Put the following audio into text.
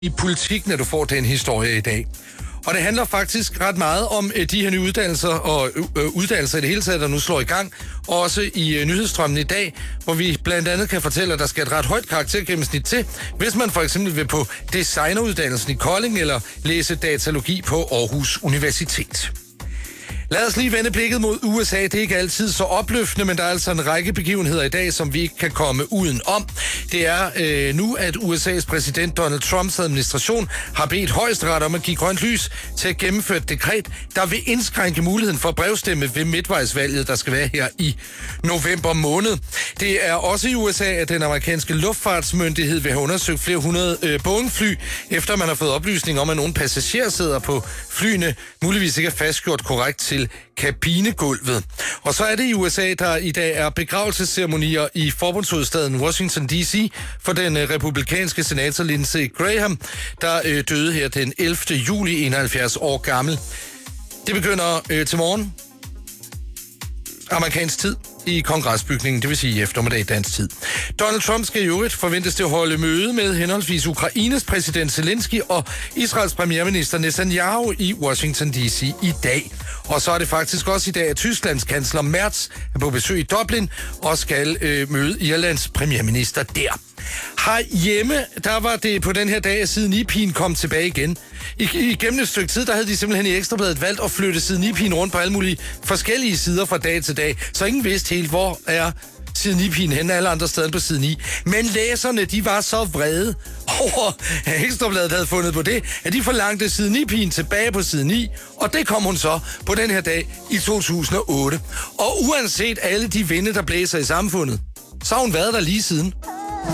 i politik, når du får den historie i dag. Og det handler faktisk ret meget om de her nye uddannelser og uddannelser i det hele taget, der nu slår i gang. Også i nyhedsstrømmen i dag, hvor vi blandt andet kan fortælle, at der skal et ret højt karaktergennemsnit til, hvis man for eksempel vil på designeruddannelsen i Kolding eller læse datalogi på Aarhus Universitet. Lad os lige vende blikket mod USA. Det er ikke altid så opløftende, men der er altså en række begivenheder i dag, som vi ikke kan komme uden om. Det er nu, at USA's præsident Donald Trumps administration har bedt højesteret om at give grønt lys til at gennemføre et dekret, der vil indskrænke muligheden for brevstemme ved midtvejsvalget, der skal være her i november måned. Det er også i USA, at den amerikanske luftfartsmyndighed vil have undersøgt flere hundrede Boeing-fly, efter man har fået oplysning om, at nogle passagersæder på flyene muligvis ikke er fastgjort korrekt til kabinegulvet. Og så er det i USA, der i dag er begravelsesceremonier i forbundshovedstaden Washington D.C. for den republikanske senator Lindsey Graham, der døde her den 11. juli, 71 år gammel. Det begynder til morgen, amerikansk tid, i kongresbygningen, det vil sige i eftermiddag dansk tid. Donald Trump skal i øvrigt forventes til at holde møde med henholdsvis Ukraines præsident Zelensky og Israels premierminister Netanyahu i Washington D.C. i dag. Og så er det faktisk også i dag, at Tysklands kansler Merz er på besøg i Dublin og skal møde Irlands premierminister der. Herhjemme, der var det på den her dag, at siden Ipin kom tilbage igen. Igennem et stykke tid, der havde de simpelthen i Ekstrabladet valgt at flytte siden Ipin rundt på alle mulige forskellige sider fra dag til dag. Så ingen vidste helt, hvor er siden Ipin hen, alle andre steder på siden i. Men læserne, de var så vrede over, at Ekstrabladet havde fundet på det, at de forlangte siden Ipin tilbage på siden i, og det kom hun så på den her dag i 2008. Og uanset alle de vinde, der blæser i samfundet, så har hun været der lige siden.